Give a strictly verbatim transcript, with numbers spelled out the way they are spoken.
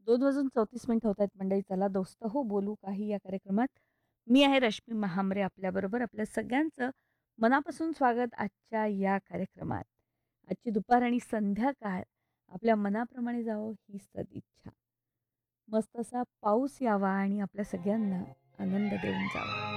दोन वाजून चौतीस मिनिटं होत आहेत मंडळी. चला दोस्त हो बोलू काही या कार्यक्रमात. मी आहे रश्मी महामरे आपल्याबरोबर. आपल्या सगळ्यांचं मनापासून स्वागत आजच्या या कार्यक्रमात. आजची दुपार आणि संध्याकाळ आपल्या मनाप्रमाणे जावं ही सदिच्छा. मस्त असा पाऊस यावा आणि आपल्या सगळ्यांना आनंद देऊन जावा.